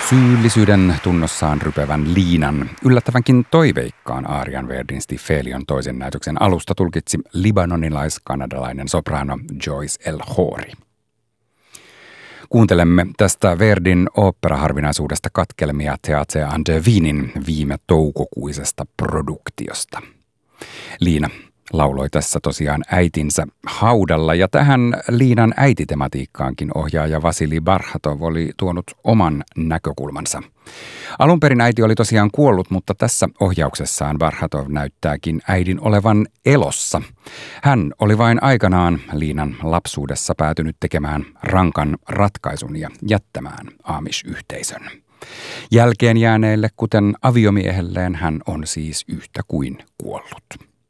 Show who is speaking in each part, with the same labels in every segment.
Speaker 1: Syyllisyyden tunnossaan rypevän Liinan yllättävänkin toiveikkaan aarian Verdin Stifelion toisen näytöksen alusta tulkitsi libanonilais-kanadalainen sopraano Joyce El Hori. Kuuntelemme tästä Verdin oopperaharvinaisuudesta katkelmia Théâtre en deux Wienin viime toukokuisesta produktiosta. Liina lauloi tässä tosiaan äitinsä haudalla, ja tähän Liinan äititematiikkaankin ohjaaja Vasili Barhatov oli tuonut oman näkökulmansa. Alun perin äiti oli tosiaan kuollut, mutta tässä ohjauksessaan Barhatov näyttääkin äidin olevan elossa. Hän oli vain aikanaan Liinan lapsuudessa päätynyt tekemään rankan ratkaisun ja jättämään Amish-yhteisön. Jälkeen jääneelle, kuten aviomiehelleen, hän on siis yhtä kuin kuollut.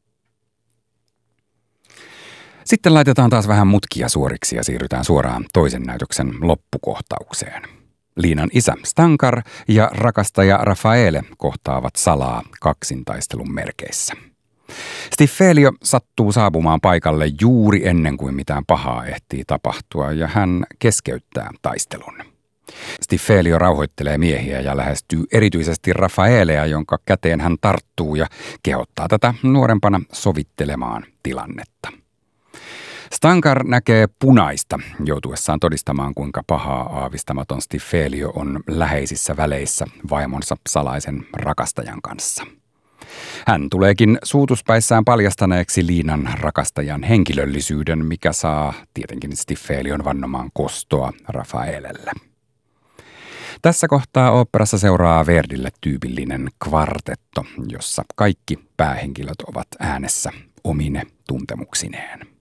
Speaker 1: Sitten laitetaan taas vähän mutkia suoriksi ja siirrytään suoraan toisen näytöksen loppukohtaukseen. Liinan isä Stankar ja rakastaja Rafaele kohtaavat salaa kaksintaistelun merkeissä. Stifelio sattuu saapumaan paikalle juuri ennen kuin mitään pahaa ehtii tapahtua, ja hän keskeyttää taistelun. Stifelio rauhoittelee miehiä ja lähestyy erityisesti Rafaelea, jonka käteen hän tarttuu ja kehottaa tätä nuorempana sovittelemaan tilannetta. Stankar näkee punaista joutuessaan todistamaan, kuinka pahaa aavistamaton Stifelio on läheisissä väleissä vaimonsa salaisen rakastajan kanssa. Hän tuleekin suutuspäissään paljastaneeksi Liinan rakastajan henkilöllisyyden, mikä saa tietenkin Stifelion vannomaan kostoa Rafaelelle. Tässä kohtaa oopperassa seuraa Verdille tyypillinen kvartetto, jossa kaikki päähenkilöt ovat äänessä omine tuntemuksineen.